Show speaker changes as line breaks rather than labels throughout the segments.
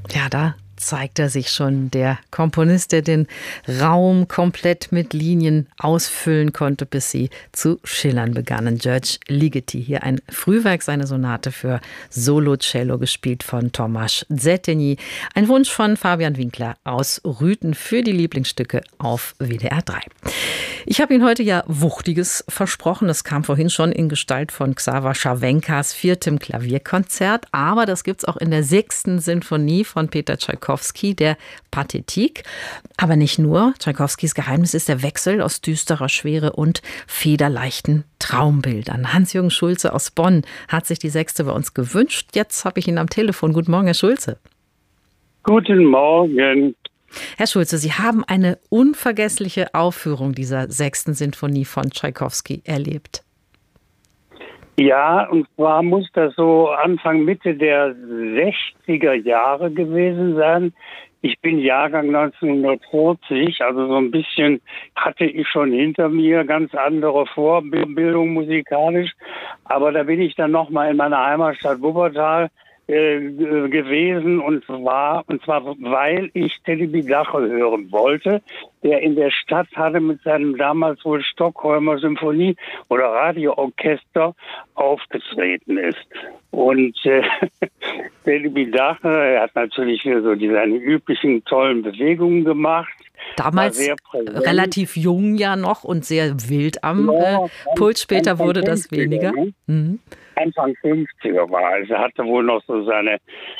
Ja, da zeigt er sich schon, der Komponist, der den Raum komplett mit Linien ausfüllen konnte, bis sie zu schillern begannen. György Ligeti, hier ein Frühwerk, seine Sonate für Solo-Cello, gespielt von Tomáš Szétényi. Ein Wunsch von Fabian Winkler aus Rüthen für die Lieblingsstücke auf WDR 3. Ich habe Ihnen heute ja Wuchtiges versprochen. Das kam vorhin schon in Gestalt von Xaver Scharwenkas 4. Klavierkonzert. Aber das gibt es auch in der 6. Sinfonie von Peter Tschaikowski, der Pathétique. Aber nicht nur. Tschaikowskis Geheimnis ist der Wechsel aus düsterer Schwere und federleichten Traumbildern. Hans-Jürgen Schulze aus Bonn hat sich die 6. bei uns gewünscht. Jetzt habe ich ihn am Telefon. Guten Morgen, Herr Schulze.
Guten Morgen.
Herr Schulze, Sie haben eine unvergessliche Aufführung dieser 6. Sinfonie von Tschaikowski erlebt.
Ja, und zwar muss das so Anfang, Mitte der 60er Jahre gewesen sein. Ich bin Jahrgang 1940, also so ein bisschen hatte ich schon hinter mir, ganz andere Vorbildung musikalisch. Aber da bin ich dann nochmal in meiner Heimatstadt Wuppertal gewesen und zwar weil ich Celibidache hören wollte, der in der Stadt hatte mit seinem damals wohl Stockholmer Symphonie- oder Radioorchester aufgetreten ist. Und Celibidache, er hat natürlich so seine üblichen tollen Bewegungen gemacht.
Damals relativ jung ja noch und sehr wild am Pult. Später wurde das weniger.
Ne? Mhm. Anfang 50er war. Also er hatte wohl noch so sein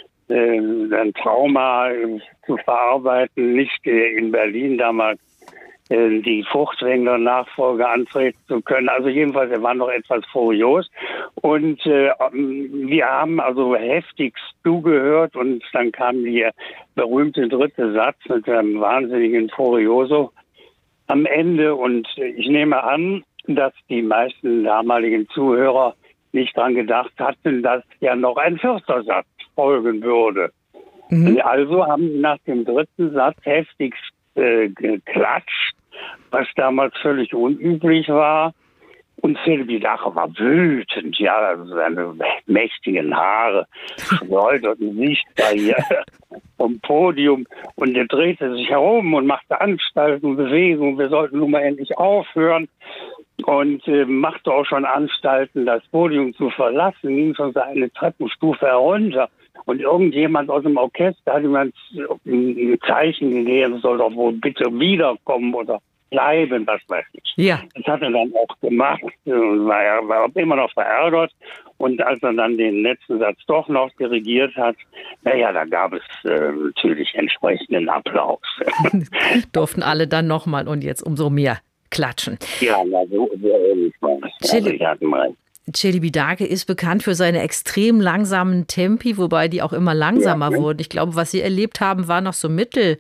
Trauma zu verarbeiten, nicht in Berlin damals die Furtwängler-Nachfolge antreten zu können. Also jedenfalls, er war noch etwas furios. Und wir haben also heftigst zugehört und dann kam der berühmte 3. Satz mit einem wahnsinnigen Furioso am Ende. Und ich nehme an, dass die meisten damaligen Zuhörer nicht dran gedacht hatten, dass ja noch ein 4. Satz folgen würde. Mhm. Also haben sie nach dem 3. Satz heftigst geklatscht, was damals völlig unüblich war. Und Celibidache war wütend, ja, also seine mächtigen Haare schleuderten sichtbar hier vom Podium. Und er drehte sich herum und machte Anstalten, Bewegungen. Wir sollten nun mal endlich aufhören. Und machte auch schon Anstalten, das Podium zu verlassen, ging schon so eine Treppenstufe herunter. Und irgendjemand aus dem Orchester hat ihm ein Zeichen gegeben, soll doch wohl bitte wiederkommen oder bleiben, was weiß ich. Ja. Das hat er dann auch gemacht, war immer noch verärgert. Und als er dann den letzten Satz doch noch dirigiert hat, da gab es natürlich entsprechenden Applaus.
Durften alle dann nochmal und jetzt umso mehr klatschen.
Ja, so ähnlich war es.
Celibidache ist bekannt für seine extrem langsamen Tempi, wobei die auch immer langsamer wurden. Ich glaube, was Sie erlebt haben, war noch so mittelschnell.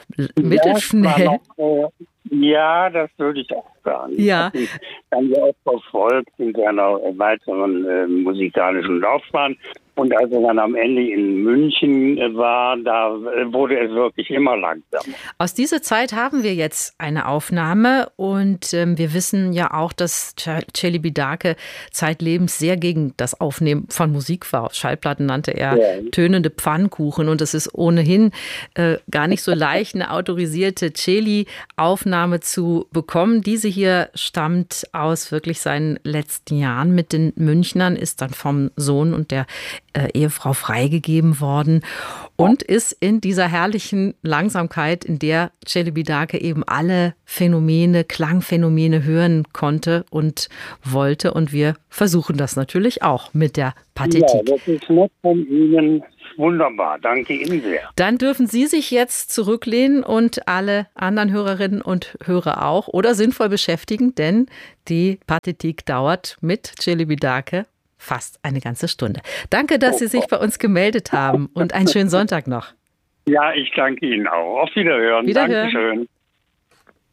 Ja, das würde ich auch sagen.
Ja.
Ich habe ihn auch verfolgt in seiner weiteren musikalischen Laufbahn. Und als er dann am Ende in München war, da wurde es wirklich immer langsamer.
Aus dieser Zeit haben wir jetzt eine Aufnahme und wir wissen ja auch, dass Celibidache zeitlebens sehr gegen das Aufnehmen von Musik war. Schallplatten nannte er tönende Pfannkuchen und es ist ohnehin gar nicht so leicht, eine autorisierte Celi-Aufnahme zu bekommen. Diese hier stammt aus wirklich seinen letzten Jahren mit den Münchnern, ist dann vom Sohn und der Ehefrau freigegeben worden und ist in dieser herrlichen Langsamkeit, in der Celibidache eben alle Phänomene, Klangphänomene hören konnte und wollte. Und wir versuchen das natürlich auch mit der Pathétique.
Ja, das ist nett von Ihnen. Wunderbar, danke Ihnen sehr.
Dann dürfen Sie sich jetzt zurücklehnen und alle anderen Hörerinnen und Hörer auch oder sinnvoll beschäftigen, denn die Pathétique dauert mit Celibidache fast eine ganze Stunde. Danke, dass Sie sich bei uns gemeldet haben und einen schönen Sonntag noch.
Ja, ich danke Ihnen auch. Auf Wiederhören.
Wiederhören.
Dankeschön.